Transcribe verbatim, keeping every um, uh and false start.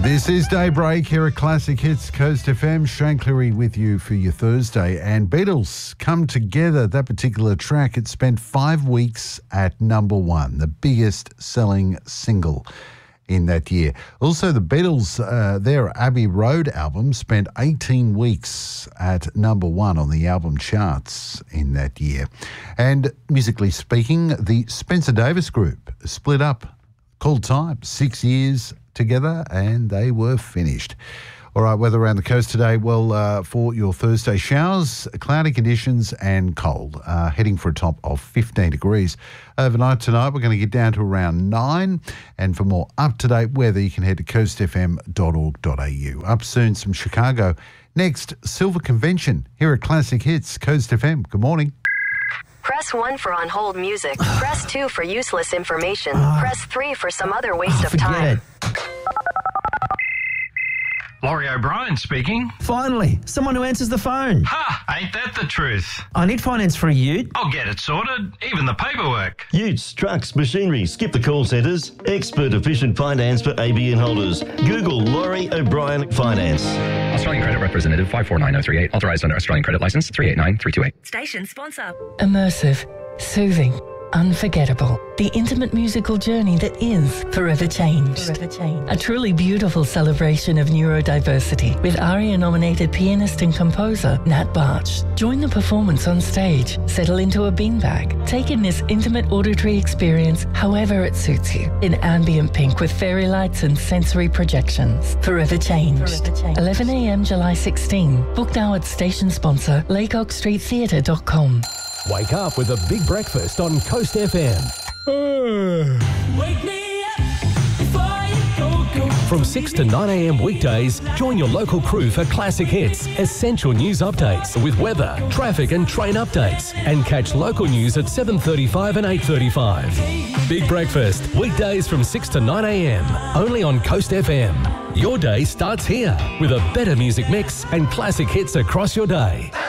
This is Daybreak here at Classic Hits Coast F M. Shane Cleary with you for your Thursday. And Beatles Come Together, that particular track, it spent five weeks at number one, the biggest selling single in that year. Also, the Beatles, uh, their Abbey Road album spent eighteen weeks at number one on the album charts in that year. And musically speaking, the Spencer Davis Group split up, called time, six years together, and they were finished. All right, weather around the coast today. Well, uh, for your Thursday, showers, cloudy conditions and cold, uh, heading for a top of fifteen degrees. Overnight tonight, we're going to get down to around nine. And for more up-to-date weather, you can head to coast f m dot org dot a u. Up soon, some Chicago. Next, Silver Convention here at Classic Hits Coast F M. Good morning. Press one for on-hold music. Press two for useless information. Press three for some other waste of time. Laurie O'Brien speaking. Finally, someone who answers the phone. Ha! Ain't that the truth? I need finance for a ute. I'll get it sorted, even the paperwork. Utes, trucks, machinery, skip the call centres. Expert efficient finance for A B N holders. Google Laurie O'Brien Finance. Australian Credit Representative five four nine zero three eight. Authorised under Australian Credit Licence three eight nine three two eight. Station sponsor. Immersive, soothing, unforgettable. The intimate musical journey that is Forever Changed. Forever Changed. A truly beautiful celebration of neurodiversity with ARIA-nominated pianist and composer Nat Barch. Join the performance on stage, settle into a beanbag, take in this intimate auditory experience however it suits you, in ambient pink with fairy lights and sensory projections. Forever Changed. Forever Changed. eleven a m July sixteenth. Book now at station sponsor laycock street theatre dot com. Wake up with a big breakfast on Coast F M. Wake me up before you go, go. From six to nine a m weekdays, join your local crew for Classic Hits, essential news updates with weather, traffic and train updates. And catch local news at seven thirty-five and eight thirty-five. Big breakfast, weekdays from six to nine a m, only on Coast F M. Your day starts here with a better music mix and classic hits across your day.